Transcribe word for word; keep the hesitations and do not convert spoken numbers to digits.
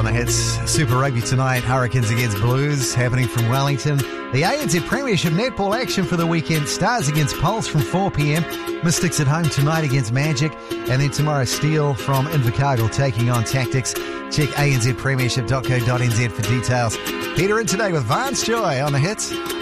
the Hits. Super Rugby tonight, Hurricanes against Blues, happening from Wellington. The A N Z Premiership netball action for the weekend. Stars against Pulse from four p.m. Mystics at home tonight against Magic. And then tomorrow, Steel from Invercargill taking on Tactics. Check a n z premiership dot co dot n z for details. Peter in today with Vance Joy on the Hits.